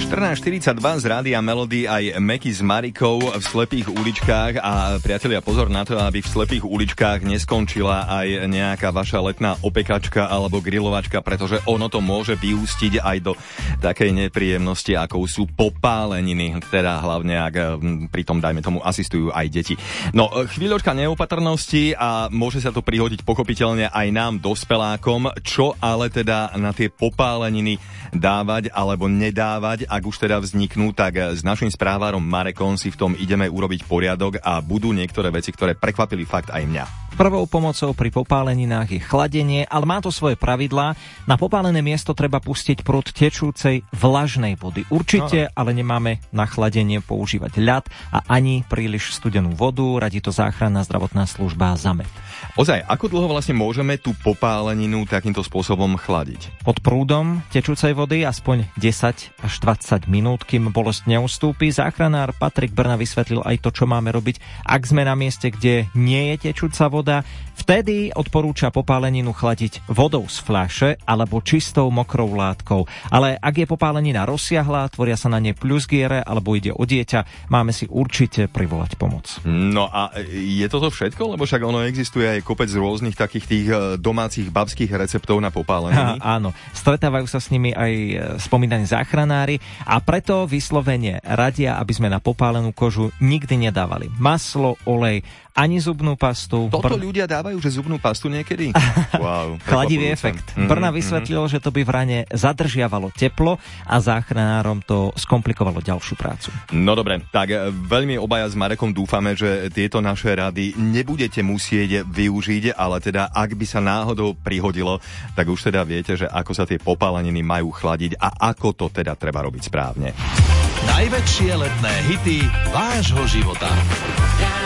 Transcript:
14.42 z Rádia Melody aj Meky s Marikou v slepých uličkách a priatelia, pozor na to, aby v slepých uličkách neskončila aj nejaká vaša letná opekačka alebo grilovačka, pretože ono to môže vyústiť aj do takej nepríjemnosti, ako sú popáleniny, teda hlavne ak pritom, dajme tomu, asistujú aj deti. No, chvíľočka neopatrnosti a môže sa to prihodiť pochopiteľne aj nám, dospelákom, čo ale teda na tie popáleniny dávať alebo nedávať, ak už teda vzniknú, tak s našim správarom Marekom si v tom ideme urobiť poriadok a budú niektoré veci, ktoré prekvapili fakt aj mňa. Prvou pomocou pri popáleninách je chladenie, ale má to svoje pravidlá. Na popálené miesto treba pustiť prúd tečúcej vlažnej vody. Určite, ale nemáme na chladenie používať ľad a ani príliš studenú vodu, radí to záchranná zdravotná služba ZAMET. Ozaj, ako dlho vlastne môžeme tú popáleninu takýmto spôsobom chladiť? Pod prúdom tečúcej vody aspoň 10 až 20 minút, kým bolesť neustúpi. Záchranár Patrik Brna vysvetlil aj to, čo máme robiť, ak sme na mieste, kde nie je tečúca voda. Vtedy odporúča popáleninu chladiť vodou z fľaše alebo čistou mokrou látkou. Ale ak je popálenina rozsiahlá, tvoria sa na ne pľuzgiere alebo ide o dieťa, máme si určite privolať pomoc. No a je toto všetko? Lebo však ono existuje aj kopec rôznych takých tých domácich babských receptov na popáleniny. Áno, stretávajú sa s nimi aj spomínaní záchranári a preto vyslovene radia, aby sme na popálenú kožu nikdy nedávali maslo, olej, ani zubnú pastu. Toto ľudia dávajú, že zubnú pastu niekedy? Wow, chladivý efekt. Brna vysvetlil, že to by v rane zadržiavalo teplo a záchranárom to skomplikovalo ďalšiu prácu. No dobre, tak veľmi obaja s Marekom dúfame, že tieto naše rady nebudete musieť využiť, ale teda ak by sa náhodou prihodilo, tak už teda viete, že ako sa tie popáleniny majú chladiť a ako to teda treba robiť správne. Najväčšie letné hity vášho života.